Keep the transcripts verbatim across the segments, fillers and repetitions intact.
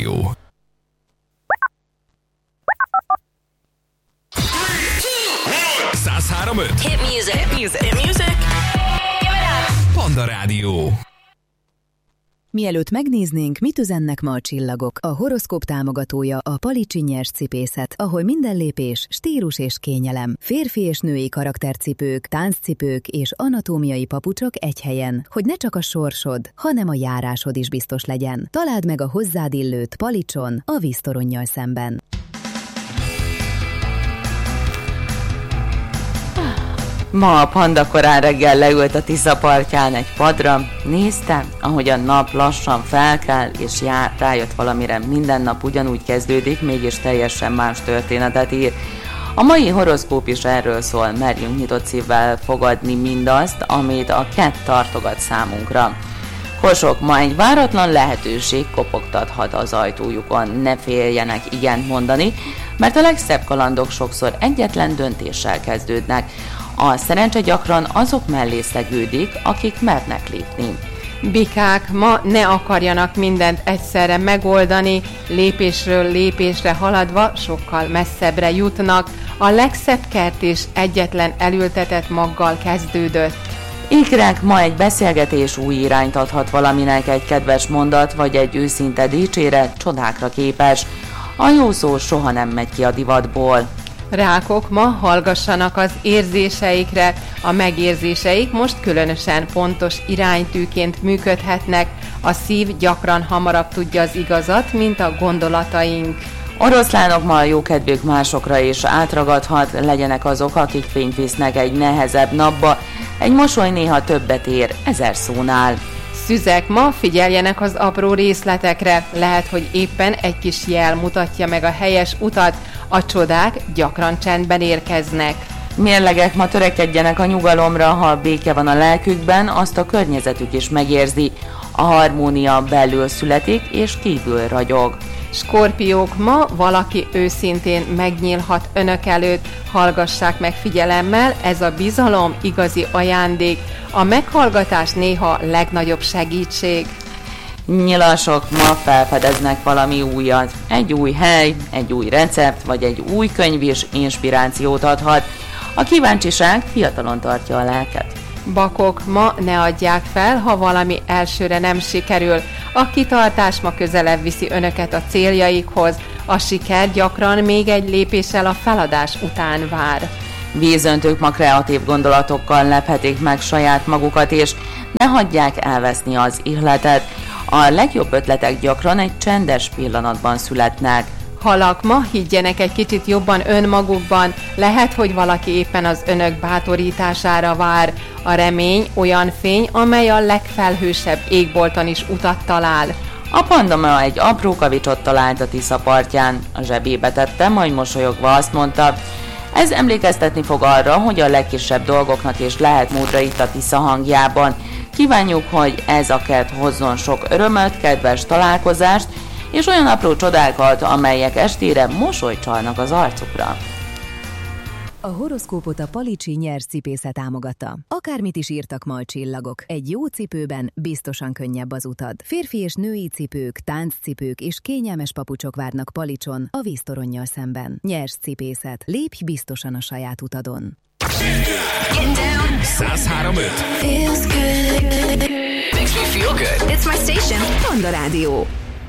Rádió. száz három öt Hit music. Hit music. Hit music. Give it up. Panda Rádió. Mielőtt megnéznénk, mit üzennek ma a csillagok, a horoszkóp támogatója a Palicsi Nyers Cipészet, ahol minden lépés stílus és kényelem. Férfi és női karaktercipők, tánccipők és anatómiai papucsok egy helyen, hogy ne csak a sorsod, hanem a járásod is biztos legyen. Találd meg a hozzád illőt Palicson, a víztoronnyal szemben. Ma a Panda korán reggel leült a Tisza partján egy padra, nézte, ahogy a nap lassan felkel, és jár, rájött valamire, minden nap ugyanúgy kezdődik, mégis teljesen más történetet ír. A mai horoszkóp is erről szól, merjünk nyitott szívvel fogadni mindazt, amit a kett tartogat számunkra. Kosok, ma egy váratlan lehetőség kopogtathat az ajtójukon, ne féljenek igent mondani, mert a legszebb kalandok sokszor egyetlen döntéssel kezdődnek. A szerencse gyakran azok mellé szegődik, akik mernek lépni. Bikák, ma ne akarjanak mindent egyszerre megoldani, lépésről lépésre haladva sokkal messzebbre jutnak. A legszebb kert is egyetlen elültetett maggal kezdődött. Ikrek, ma egy beszélgetés új irányt adhat valaminek, egy kedves mondat vagy egy őszinte dicséret csodákra képes. A jó szó soha nem megy ki a divatból. Rákok, ma hallgassanak az érzéseikre, a megérzéseik most különösen pontos iránytűként működhetnek, a szív gyakran hamarabb tudja az igazat, mint a gondolataink. Oroszlánok, ma a jókedvük másokra is átragadhat, legyenek azok, akik fényt visznek egy nehezebb napba, egy mosoly néha többet ér ezer szónál. Szüzek, ma figyeljenek az apró részletekre, lehet, hogy éppen egy kis jel mutatja meg a helyes utat, a csodák gyakran csendben érkeznek. Mérlegek, ma törekedjenek a nyugalomra, ha a béke van a lelkükben, azt a környezetük is megérzi. A harmónia belül születik és kívül ragyog. Skorpiók, ma valaki őszintén megnyílhat önök előtt, hallgassák meg figyelemmel, ez a bizalom igazi ajándék, a meghallgatás néha legnagyobb segítség. Nyilasok, ma felfedeznek valami újat, egy új hely, egy új recept, vagy egy új könyv is inspirációt adhat. A kíváncsiság fiatalon tartja a lelket. Bakok, ma ne adják fel, ha valami elsőre nem sikerül. A kitartás ma közelebb viszi önöket a céljaikhoz. A siker gyakran még egy lépéssel a feladás után vár. Vízöntők, ma kreatív gondolatokkal lephetik meg saját magukat, és ne hagyják elveszni az ihletet. A legjobb ötletek gyakran egy csendes pillanatban születnek. Halak, ma higgyenek egy kicsit jobban önmagukban, lehet, hogy valaki éppen az önök bátorítására vár. A remény olyan fény, amely a legfelhősebb égbolton is utat talál. A panda ma egy apró kavicsot talált a Tisza partján, a zsebébe tette, majd mosolyogva azt mondta, ez emlékeztetni fog arra, hogy a legkisebb dolgoknak is lehet módra itt a Tisza hangjában. Kívánjuk, hogy ez a kert hozzon sok örömöt, kedves találkozást, és olyan apró csodákat, amelyek estére mosolyt csalnak az arcukra. A horoszkópot a Palicsi Nyers Cipészet támogatta. Akármit is írtak ma a csillagok, egy jó cipőben biztosan könnyebb az utad. Férfi és női cipők, tánccipők és kényelmes papucsok várnak Palicson, a víztoronnyal szemben. Nyers Cipészet. Lépj biztosan a saját utadon. száz három öt Feels good. Makes me feel good. It's my station. Panda Rádió.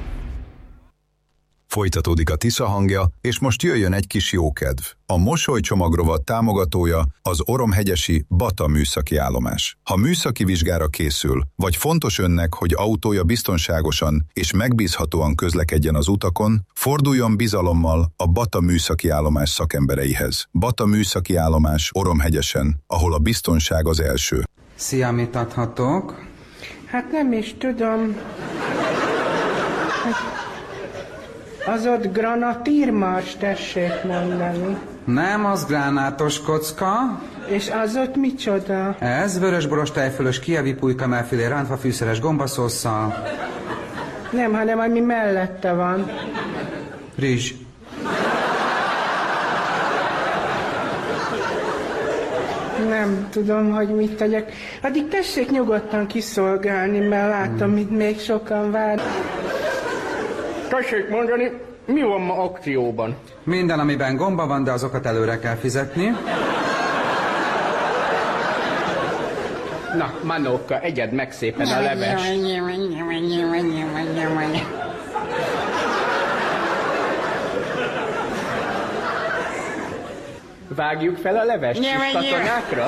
Folytatódik a Tisza hangja, és most jöjjön egy kis jókedv. A mosolycsomagrovat támogatója az Oromhegyesi Bata műszaki állomás. Ha műszaki vizsgára készül, vagy fontos önnek, hogy autója biztonságosan és megbízhatóan közlekedjen az utakon, forduljon bizalommal a Bata műszaki állomás szakembereihez. Bata műszaki állomás Oromhegyesen, ahol a biztonság az első. Szia, mit adhatok? Hát nem is tudom. Az ott granatírmars, tessék mondani. Nem, az gránátos kocka. És az ott micsoda? Ez vörösboros tejfölös kijevi pulyka mellfilé rántva fűszeres gombaszósszal. Nem, hanem ami mellette van. Rizs. Nem tudom, hogy mit tegyek. Addig tessék nyugodtan kiszolgálni, mert látom, itt még sokan vár. tessék mondani, mi van ma akcióban? Minden, amiben gomba van, de azokat előre kell fizetni. Na, Manóka, egyed meg szépen a leves. Vágjuk fel a leves kis katonákra?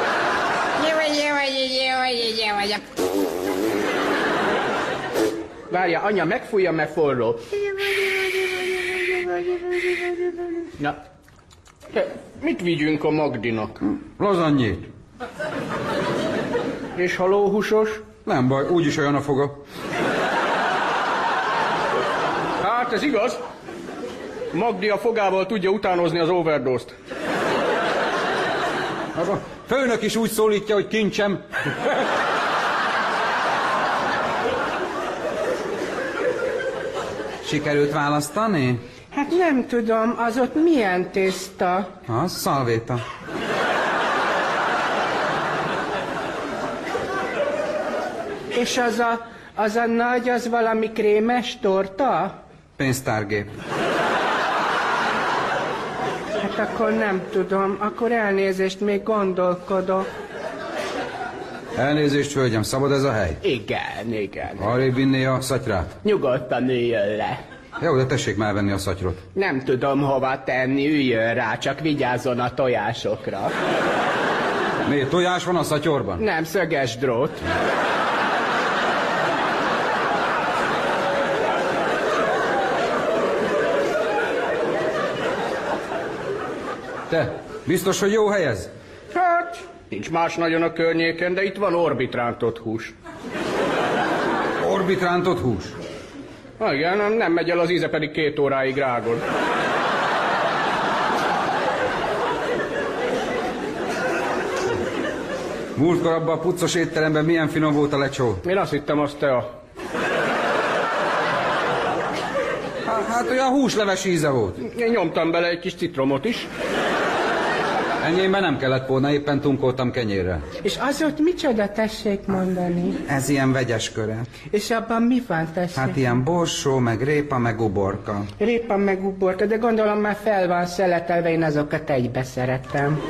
Várja, anya, megfújja, mert forró. Na, te, mit vigyünk a Magdinak? Lazanyét. És halóhúsos? Nem baj, úgyis olyan a foga. Hát, ez igaz. Magdi a fogával tudja utánozni az overdose-t. A főnök is úgy szólítja, hogy kincsem. Sikerült választani? Hát nem tudom, az ott milyen tészta? Az szalvéta. És az a, az a nagy, az valami krémes torta? Pénztárgép. Hát akkor nem tudom, akkor elnézést, még gondolkodok. Elnézést, hölgyem, szabad ez a hely? Igen, igen. Arrébb vinné a szatyrát? Nyugodtan üljön le. Jó, de tessék már venni a szatyrot. Nem tudom hova tenni, üljön rá, csak vigyázzon a tojásokra. Miért, tojás van a szatyorban? Nem, szöges drót. Te, biztos, hogy jó hely ez? Hát, nincs más nagyon a környéken, de itt van orbitrántott hús. Orbitrántott hús? Ha, igen, nem megy el az íze, pedig két óráig rágod. Múltkor abban a puccos étteremben milyen finom volt a lecsó? Én azt hittem, az te a... Hát, hát olyan húsleves íze volt. Én nyomtam bele egy kis citromot is. Enyémben nem kellett volna, éppen tunkoltam kenyérrel. És az ott micsoda, tessék mondani? Ez ilyen vegyes köre. És abban mi van, tessék? Hát ilyen borsó, meg répa, meg uborka. Répa meg uborka, de gondolom már fel van szeletelve, én azokat egybe szeretem.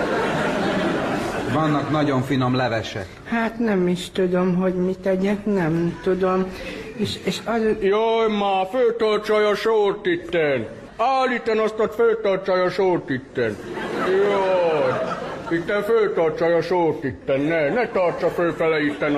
Vannak nagyon finom levesek. Hát nem is tudom, hogy mit tegyek, nem tudom. És, és az... Jaj, ma, főtartsaj a sót itten. Állíten azt, hogy főtartsaj a sót itten. Jaj, itten főtartsaj a sót itten, ne, ne tartsa főfele itten